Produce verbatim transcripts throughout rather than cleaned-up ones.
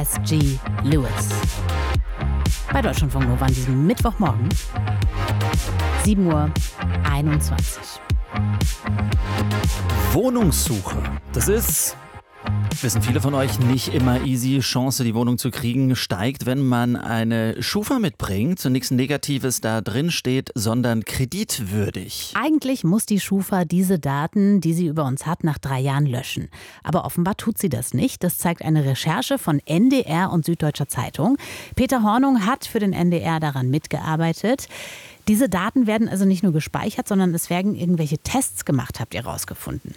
S G Lewis. Bei Deutschlandfunk Nova an diesem Mittwochmorgen, sieben Uhr einundzwanzig. Wohnungssuche. Das ist, wissen viele von euch, nicht immer easy. Chance, die Wohnung zu kriegen, steigt, wenn man eine Schufa mitbringt und nichts Negatives da drin steht, sondern kreditwürdig. Eigentlich muss die Schufa diese Daten, die sie über uns hat, nach drei Jahren löschen. Aber offenbar tut sie das nicht. Das zeigt eine Recherche von N D R und Süddeutscher Zeitung. Peter Hornung hat für den N D R daran mitgearbeitet. Diese Daten werden also nicht nur gespeichert, sondern es werden irgendwelche Tests gemacht, habt ihr rausgefunden.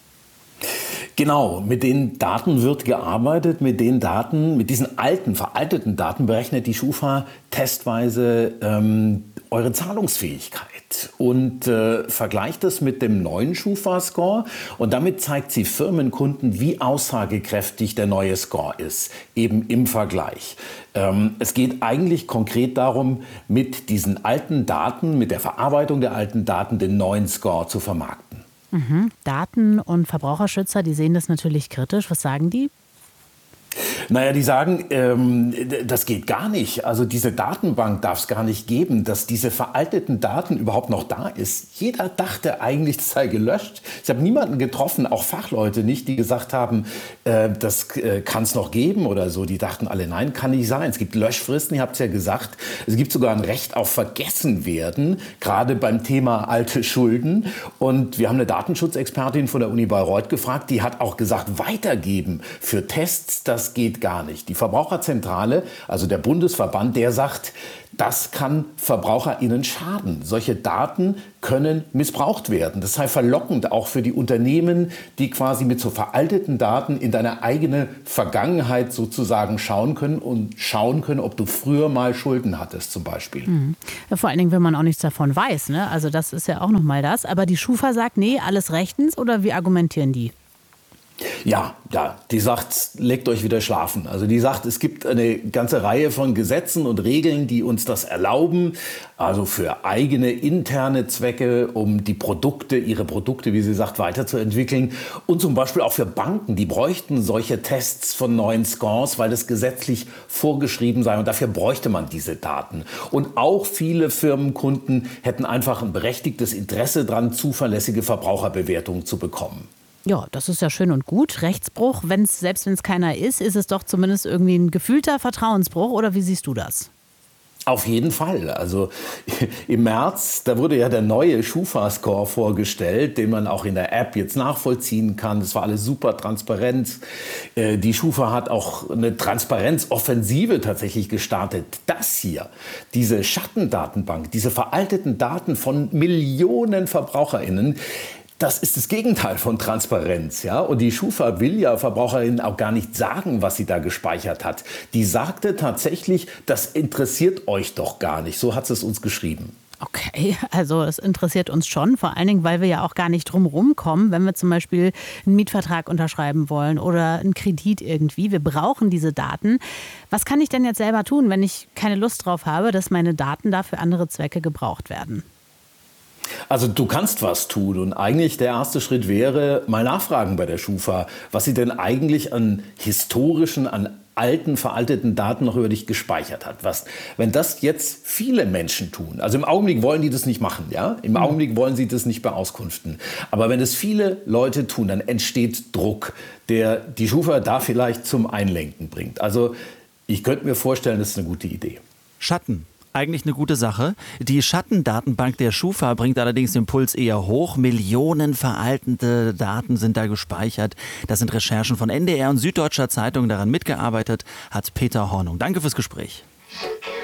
Genau, mit den Daten wird gearbeitet, mit den Daten, mit diesen alten, veralteten Daten berechnet die Schufa testweise ähm, eure Zahlungsfähigkeit und äh, vergleicht das mit dem neuen Schufa-Score und damit zeigt sie Firmenkunden, wie aussagekräftig der neue Score ist, eben im Vergleich. Ähm, es geht eigentlich konkret darum, mit diesen alten Daten, mit der Verarbeitung der alten Daten den neuen Score zu vermarkten. Mhm. Daten- und Verbraucherschützer, die sehen das natürlich kritisch. Was sagen die? Naja, die sagen, ähm, das geht gar nicht. Also diese Datenbank darf es gar nicht geben, dass diese veralteten Daten überhaupt noch da ist. Jeder dachte eigentlich, das sei gelöscht. Ich habe niemanden getroffen, auch Fachleute nicht, die gesagt haben, äh, das äh, kann es noch geben oder so. Die dachten alle, nein, kann nicht sein. Es gibt Löschfristen, ihr habt es ja gesagt. Es gibt sogar ein Recht auf Vergessenwerden, gerade beim Thema alte Schulden. Und wir haben eine Datenschutzexpertin von der Uni Bayreuth gefragt, die hat auch gesagt, weitergeben für Tests, das geht gar nicht. Die Verbraucherzentrale, also der Bundesverband, der sagt, das kann VerbraucherInnen schaden. Solche Daten können missbraucht werden. Das sei verlockend auch für die Unternehmen, die quasi mit so veralteten Daten in deine eigene Vergangenheit sozusagen schauen können und schauen können, ob du früher mal Schulden hattest zum Beispiel. Mhm. Ja, vor allen Dingen, wenn man auch nichts davon weiß, ne? Also das ist ja auch nochmal das. Aber die Schufa sagt, nee, alles rechtens, oder wie argumentieren die? Ja, ja, die sagt, legt euch wieder schlafen. Also die sagt, es gibt eine ganze Reihe von Gesetzen und Regeln, die uns das erlauben. Also für eigene interne Zwecke, um die Produkte, ihre Produkte, wie sie sagt, weiterzuentwickeln. Und zum Beispiel auch für Banken, die bräuchten solche Tests von neuen Scores, weil das gesetzlich vorgeschrieben sei. Und dafür bräuchte man diese Daten. Und auch viele Firmenkunden hätten einfach ein berechtigtes Interesse daran, zuverlässige Verbraucherbewertungen zu bekommen. Ja, das ist ja schön und gut. Rechtsbruch, wenn's, selbst wenn es keiner ist, ist es doch zumindest irgendwie ein gefühlter Vertrauensbruch. Oder wie siehst du das? Auf jeden Fall. Also im März, da wurde ja der neue Schufa-Score vorgestellt, den man auch in der App jetzt nachvollziehen kann. Das war alles super transparent. Die Schufa hat auch eine Transparenzoffensive tatsächlich gestartet. Das hier, diese Schattendatenbank, diese veralteten Daten von Millionen VerbraucherInnen, das ist das Gegenteil von Transparenz, ja. Und die Schufa will ja VerbraucherInnen auch gar nicht sagen, was sie da gespeichert hat. Die sagte tatsächlich, das interessiert euch doch gar nicht. So hat sie es uns geschrieben. Okay, also es interessiert uns schon, vor allen Dingen, weil wir ja auch gar nicht drum rumkommen, wenn wir zum Beispiel einen Mietvertrag unterschreiben wollen oder einen Kredit irgendwie. Wir brauchen diese Daten. Was kann ich denn jetzt selber tun, wenn ich keine Lust drauf habe, dass meine Daten da für andere Zwecke gebraucht werden? Also du kannst was tun und eigentlich der erste Schritt wäre, mal nachfragen bei der Schufa, was sie denn eigentlich an historischen, an alten, veralteten Daten noch über dich gespeichert hat. Was, wenn das jetzt viele Menschen tun, also im Augenblick wollen die das nicht machen, ja? Im Augenblick wollen sie das nicht beauskunften. Aber wenn es viele Leute tun, dann entsteht Druck, der die Schufa da vielleicht zum Einlenken bringt. Also ich könnte mir vorstellen, das ist eine gute Idee. Schatten. Eigentlich eine gute Sache. Die Schattendatenbank der Schufa bringt allerdings den Puls eher hoch. Millionen veraltete Daten sind da gespeichert. Das sind Recherchen von N D R und Süddeutscher Zeitung. Daran mitgearbeitet hat Peter Hornung. Danke fürs Gespräch.